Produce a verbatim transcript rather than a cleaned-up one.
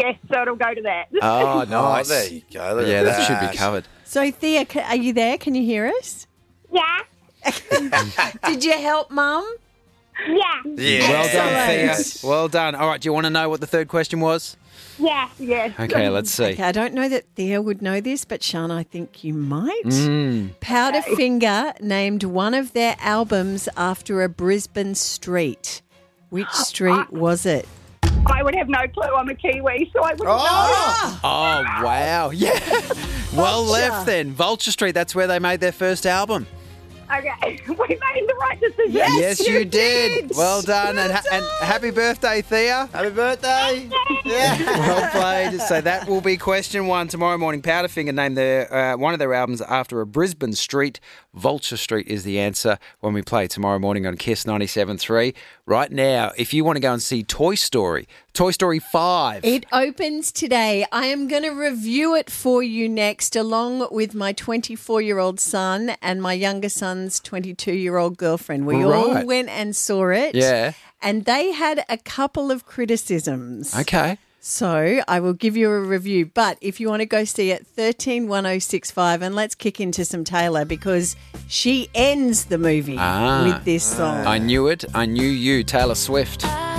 Yes, so it'll go to that. Oh, Oh, nice. there you go. Look Yeah, at that should be covered. So, Thea, ca- are you there? Can you hear us? Yeah. Did you help, Mum? Yeah. Yeah. Well done, Excellent. Thea. Well done. All right, do you want to know what the third question was? Yeah. Yes. Okay, let's see. Okay, I don't know that Thea would know this, but Sean, I think you might. Mm. Powderfinger named one of their albums after a Brisbane street. Which street was it? I would have no clue. I'm a Kiwi, so I wouldn't Oh. Oh, wow. Yeah. Well Vulture. left then. Vulture Street, that's where they made their first album. know. Okay, we made the right decision. Yes, you, you did. did. Well done. Well and, ha- and happy birthday, Thea. Happy birthday. Yeah. Well played. So that will be question one tomorrow morning. Powderfinger named their uh, one of their albums after a Brisbane street. Vulture Street is the answer when we play tomorrow morning on Kiss ninety-seven point three. Right now, if you want to go and see Toy Story, Toy Story five. It opens today. I am going to review it for you next, along with my twenty-four-year-old son and my younger son's twenty-two-year-old girlfriend. We all Right. went and saw it. Yeah. And they had a couple of criticisms. Okay. So I will give you a review. But if you want to go see it, thirteen one oh six five, and let's kick into some Taylor because she ends the movie Ah. with this song. I knew it. I knew you, Taylor Swift. I